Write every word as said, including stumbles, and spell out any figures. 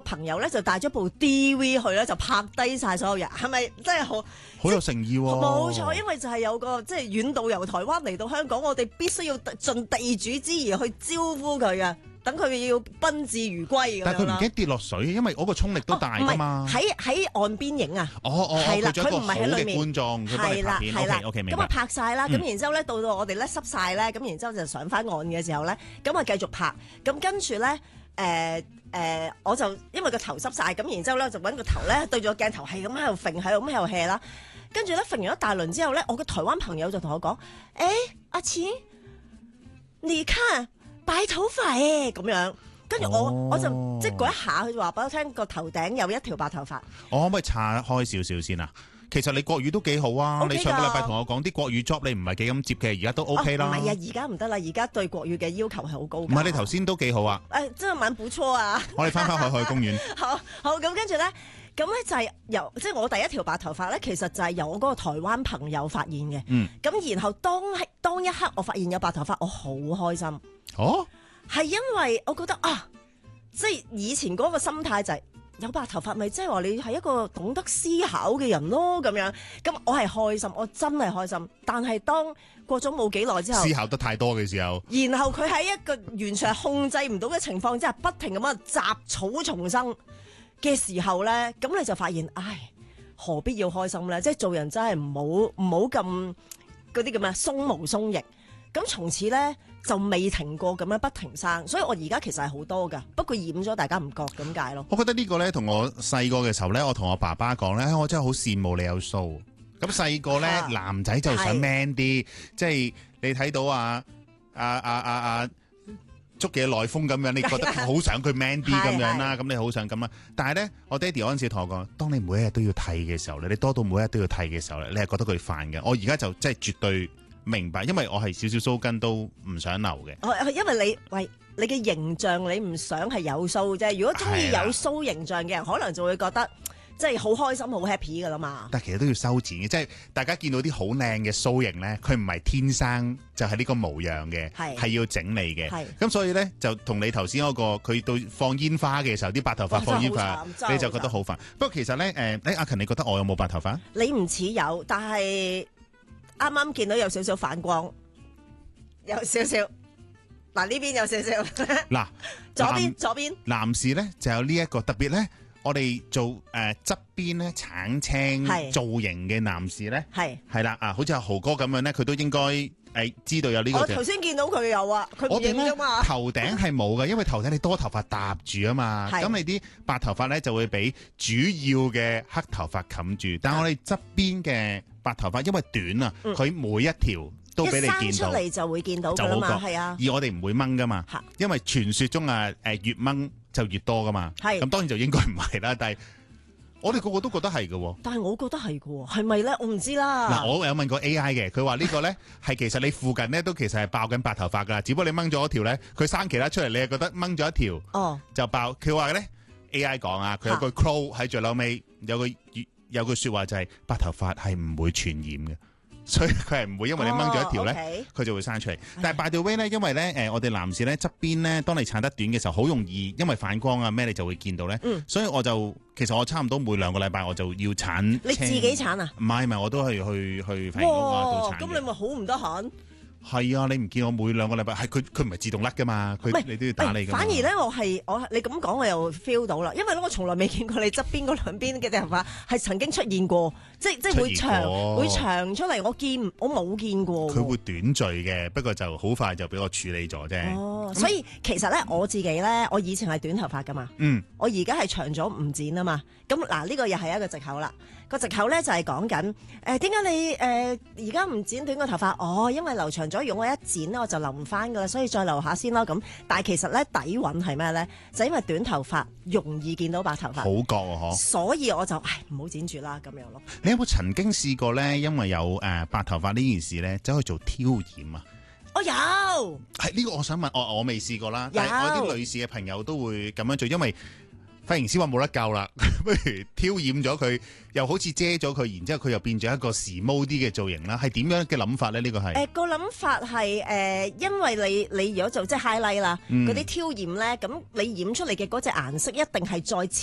朋友咧就帶咗部 D V 去咧，就拍低晒所有嘢，係咪真係好好有誠意喎？ 冇錯，因為就係有個即係遠道由台灣嚟到香港，我哋必須要盡地主之誼去招呼佢啊！等佢要賓至如歸咁樣啦。 但係佢唔驚跌落水，因為嗰個衝力都大㗎嘛。 喺喺岸邊影啊。 哦哦， 係啦， 佢佢唔係喺裏面。 觀眾，佢幫你拍片。 係啦， OK， 明白。 咁啊拍晒啦，咁然之後咧到到我哋咧濕晒咧，咁然之後就上翻岸嘅時候咧，咁啊繼續拍。咁跟住咧，誒誒，我就因為個頭濕晒，咁然之後咧就揾個頭咧對住個鏡頭，係咁喺度揈，係咁喺度 hea 啦。跟住咧揈完一大輪之後咧，我個台灣朋友就同我講：誒，阿錢，你看白頭髮誒，咁樣。跟住我、哦、我就即係嗰一下，佢就話俾我聽個頭頂有一條白頭髮。 我可唔可以岔開少少先啊？其實你國語都幾好啊！ OK 你上個禮拜同我講啲國語 job 你唔係幾咁接嘅，而家都 OK 啦。 唔係啊，而家唔得啦，而家對國語嘅要求係好高。唔係你頭先都幾好啊！ 誒，真係蠻不錯啊！ 我哋翻返海海公園。 好好咁跟住咧，咁咧就係由即係我第一條白頭髮咧，其實就係由我嗰個台灣朋友發現嘅。嗯。咁然後當當一刻我發現有白頭髮，我好開心。 哦。係因為我覺得啊〜即係以前嗰個心態就係有白頭髮咪即係話你係一個懂得思考嘅人咯咁樣，咁我係開心，我真係開心。但係當過咗冇幾耐之後， 思考得太多嘅時候， 然後佢喺一個完全係控制唔到嘅情況之下，不停咁樣雜草叢生嘅時候咧，咁你就發現，唉，何必要開心咧？即係做人真係唔好唔好咁嗰啲咁啊鬆毛鬆翼。咁從此咧就未停過咁樣不停生，所以我而家其實係好多噶，不過染咗大家唔覺咁解咯。 我覺得呢個咧同我細個嘅時候咧，我同我爸爸講咧，我真係好羨慕你有鬚。咁細個咧男仔就想 man 啲，即係你睇到啊啊啊啊啊捉嘢內風咁樣，你覺得好想佢 man 啲咁樣啦，咁你好想咁啊。但係咧，我爹哋嗰陣時同我講，當你每一日都要剃嘅時候咧，你多到每一日都要剃嘅時候咧，你係覺得佢煩嘅。我而家就即係絕對明白，因為我係少少鬚根都唔想留嘅。 哦，因為你喂你嘅形象你唔想係有鬚啫。如果中意有鬚形象嘅人，可能就會覺得即係好開心、好 happy 噶啦嘛。 但係其實都要修剪嘅，即係大家見到啲好靚嘅鬚型咧，佢唔係天生就係呢個模樣嘅，係要整理嘅。咁所以咧就同你頭先嗰個，佢到放煙花嘅時候，啲白頭髮放煙花，你就覺得好煩。不過其實咧，誒，誒阿勤，你覺得我有冇白頭髮？ 你唔似有，但係。啱啱見到有少少反光，有少少嗱呢邊有少少嗱左邊左邊男士咧就有呢、這、一個特別咧，我哋做誒側邊咧橙青造型嘅男士咧係係啦啊，好似阿豪哥咁樣咧，佢都應該誒、呃、知道有呢個。我頭先見到佢有啊，佢唔認㗎嘛。 頭頂係冇嘅，因為頭頂你多頭髮搭住啊嘛，咁你啲白頭髮咧就會俾主要嘅黑頭髮冚住，但係我哋側邊嘅白頭髮因為短啊，佢、嗯、每一條都俾你見到，一生出嚟就會見到噶啦嘛，係啊。而我哋唔會掹噶嘛，因為傳說中啊，誒越掹就越多噶嘛。係咁，當然就應該唔係啦。但係我哋個個都覺得係嘅。但係我覺得係嘅，係咪咧？我唔知啦。嗱，我有問過 A I 嘅，佢話呢個咧係其實你附近咧都其實係爆緊白頭髮噶，只不過你掹咗一條咧，佢生其他出嚟，你係覺得掹咗一條哦就爆。佢話咧 A I 講啊，佢有句 crow 喺最後尾有個有句說話就係白頭髮係唔會傳染嘅，所以佢係唔會因為你掹咗一條咧，佢、oh, okay. 就會生出嚟。但係 by the way 咧，因為咧誒，我哋男士咧側邊咧，當你撐得短嘅時候，好容易因為反光啊咩，你就會見到咧、嗯。所以我就其實我差唔多每兩個禮拜我就要鏟。你自己鏟啊？唔係唔係，我都係去去髮型屋啊度鏟。咁你咪好唔得閒？係啊，你唔見我每兩個禮拜係佢佢唔係自動甩噶嘛，佢你都要打理噶。反而咧，我係我你咁講，我又 feel 到啦，因為咧我從來未見過你側邊嗰兩邊嘅頭髮係曾經出現過，即即會長會長出嚟，我見我冇見過。佢會短序嘅，不過就好快就俾我處理咗啫。哦，所以其實咧我自己咧，我以前係短頭髮噶嘛，嗯，我而家係長咗唔剪啊嘛。咁嗱呢個又係一個藉口啦。個藉口咧就係講緊誒點解你誒而家唔剪短個頭髮？哦，因為留長咗，如果我一剪咧我就留唔翻噶啦，所以再留下先咯。咁但係其實咧底蘊係咩咧？就因為短頭髮容易見到白頭髮，好覺啊！嗬，所以我就唉唔好剪住啦咁樣咯。你有冇曾經試過咧？因為有誒、呃、白頭髮呢件事咧，走去做挑染啊？我有係呢、這個，我想問我我未試過啦，但係我啲女士嘅朋友都會咁樣做，因為髮型師話冇得救啦，不如挑染咗佢，又好似遮咗佢，然之後佢又變咗一個時髦啲嘅造型啦。係點樣嘅諗法咧？呢、這個係誒個諗法係誒、呃，因為你你如果做即係 highlight 啦，嗰啲挑染咧，咁你染出嚟嘅嗰隻顏色一定係再